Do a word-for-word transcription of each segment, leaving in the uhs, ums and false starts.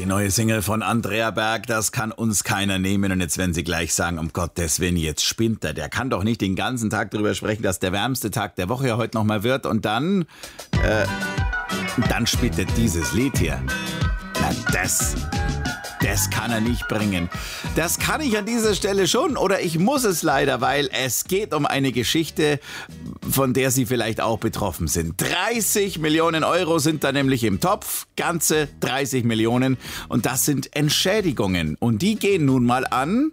Die neue Single von Andrea Berg, das kann uns keiner nehmen. Und jetzt werden Sie gleich sagen, um Gottes Willen, jetzt spinnt er. Der kann doch nicht den ganzen Tag darüber sprechen, dass der wärmste Tag der Woche ja heute nochmal wird. Und dann, äh, dann spielt er dieses Lied hier. Na, das... Das kann er nicht bringen. Das kann ich an dieser Stelle schon, oder ich muss es leider, weil es geht um eine Geschichte, von der Sie vielleicht auch betroffen sind. dreißig Millionen Euro sind da nämlich im Topf, ganze dreißig Millionen. Und das sind Entschädigungen. Und die gehen nun mal an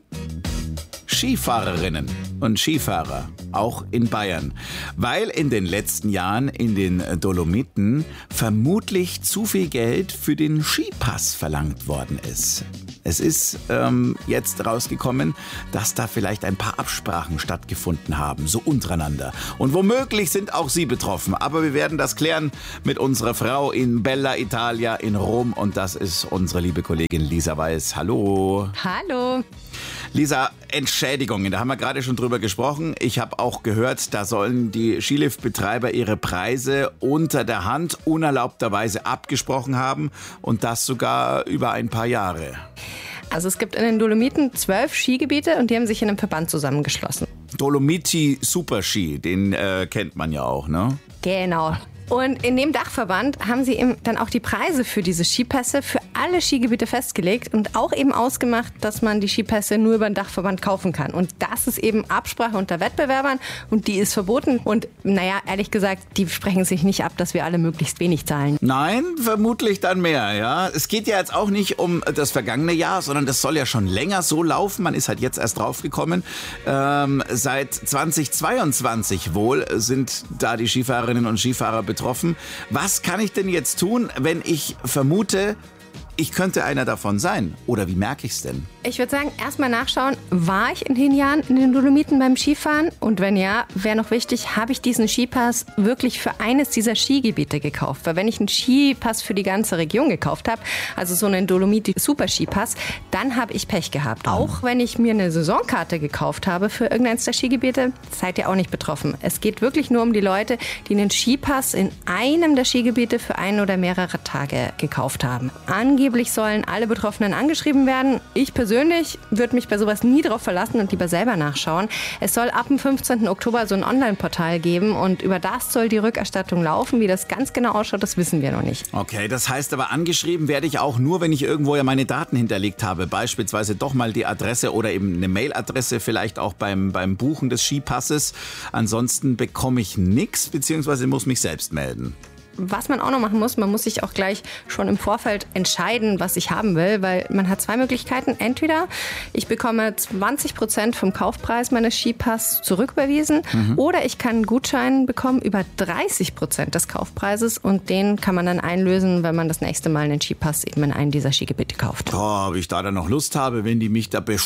Skifahrerinnen und Skifahrer, auch in Bayern, weil in den letzten Jahren in den Dolomiten vermutlich zu viel Geld für den Skipass verlangt worden ist. Es ist ähm, jetzt rausgekommen, dass da vielleicht ein paar Absprachen stattgefunden haben, so untereinander. Und womöglich sind auch Sie betroffen. Aber wir werden das klären mit unserer Frau in Bella Italia in Rom. Und das ist unsere liebe Kollegin Lisa Weiß. Hallo. Hallo. Lisa, Entschädigungen, da haben wir gerade schon drüber gesprochen. Ich habe auch gehört, da sollen die Skiliftbetreiber ihre Preise unter der Hand unerlaubterweise abgesprochen haben und das sogar über ein paar Jahre. Also es gibt in den Dolomiten zwölf Skigebiete und die haben sich in einem Verband zusammengeschlossen. Dolomiti Super-Ski, den äh, kennt man ja auch, ne? Genau. Und in dem Dachverband haben sie eben dann auch die Preise für diese Skipässe für alle Skigebiete festgelegt und auch eben ausgemacht, dass man die Skipässe nur über den Dachverband kaufen kann. Und das ist eben Absprache unter Wettbewerbern und die ist verboten. Und naja, ehrlich gesagt, die sprechen sich nicht ab, dass wir alle möglichst wenig zahlen. Nein, vermutlich dann mehr, ja. Es geht ja jetzt auch nicht um das vergangene Jahr, sondern das soll ja schon länger so laufen. Man ist halt jetzt erst draufgekommen. Ähm, seit zweitausendzweiundzwanzig wohl sind da die Skifahrerinnen und Skifahrer betroffen. Was kann ich denn jetzt tun, wenn ich vermute, ich könnte einer davon sein? Oder wie merke ich es denn? Ich würde sagen, erstmal nachschauen, war ich in den Jahren in den Dolomiten beim Skifahren? Und wenn ja, wäre noch wichtig, habe ich diesen Skipass wirklich für eines dieser Skigebiete gekauft? Weil wenn ich einen Skipass für die ganze Region gekauft habe, also so einen Dolomiti Super Skipass, dann habe ich Pech gehabt. Auch wenn ich mir eine Saisonkarte gekauft habe für irgendeines der Skigebiete, seid ihr auch nicht betroffen. Es geht wirklich nur um die Leute, die einen Skipass in einem der Skigebiete für ein oder mehrere Tage gekauft haben. Angeblich sollen alle Betroffenen angeschrieben werden. Ich persönlich würde mich bei sowas nie drauf verlassen und lieber selber nachschauen. Es soll ab dem fünfzehnten Oktober so ein Online-Portal geben und über das soll die Rückerstattung laufen. Wie das ganz genau ausschaut, das wissen wir noch nicht. Okay, das heißt aber, angeschrieben werde ich auch nur, wenn ich irgendwo ja meine Daten hinterlegt habe. Beispielsweise doch mal die Adresse oder eben eine Mailadresse, vielleicht auch beim, beim Buchen des Skipasses. Ansonsten bekomme ich nichts, beziehungsweise muss mich selbst melden. Was man auch noch machen muss, man muss sich auch gleich schon im Vorfeld entscheiden, was ich haben will, weil man hat zwei Möglichkeiten. Entweder ich bekomme zwanzig Prozent vom Kaufpreis meines Skipass zurücküberwiesen mhm. oder ich kann einen Gutschein bekommen über dreißig Prozent des Kaufpreises und den kann man dann einlösen, wenn man das nächste Mal einen Skipass eben in einem dieser Skigebiete kauft. Oh, ob ich da dann noch Lust habe, wenn die mich da be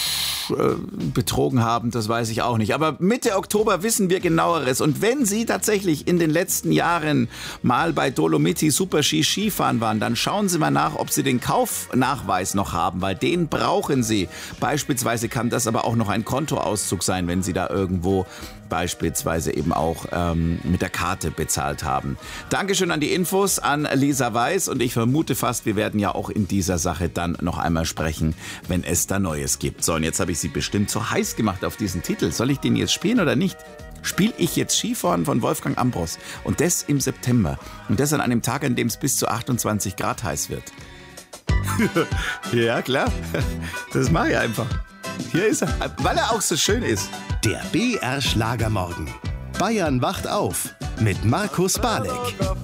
betrogen haben, das weiß ich auch nicht. Aber Mitte Oktober wissen wir Genaueres. Und wenn Sie tatsächlich in den letzten Jahren mal bei Dolomiti Super Ski Skifahren waren, dann schauen Sie mal nach, ob Sie den Kaufnachweis noch haben, weil den brauchen Sie. Beispielsweise kann das aber auch noch ein Kontoauszug sein, wenn Sie da irgendwo beispielsweise eben auch ähm, mit der Karte bezahlt haben. Dankeschön an die Infos an Lisa Weiß und ich vermute fast, wir werden ja auch in dieser Sache dann noch einmal sprechen, wenn es da Neues gibt. So, und jetzt habe ich Sie bestimmt so heiß gemacht auf diesen Titel. Soll ich den jetzt spielen oder nicht? Spiele ich jetzt Skifahren von Wolfgang Ambros und das im September und das an einem Tag, an dem es bis zu achtundzwanzig Grad heiß wird. Ja, klar. Das mache ich einfach. Hier ist er, weil er auch so schön ist. Der B R Schlagermorgen. Bayern wacht auf mit Markus Barleck.